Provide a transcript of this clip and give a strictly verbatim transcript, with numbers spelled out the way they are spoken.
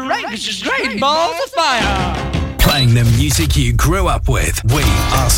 great, this is great. Balls of fire. Playing the music you grew up with. We are